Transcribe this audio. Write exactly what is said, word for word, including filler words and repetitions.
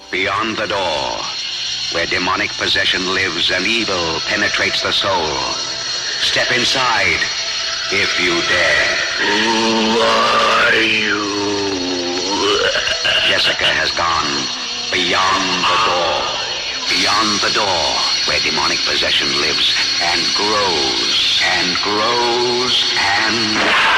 Beyond the door, where demonic possession lives and evil penetrates the soul. Step inside, if you dare. Who are you? Jessica has gone beyond the door. Beyond the door, where demonic possession lives and grows and grows and...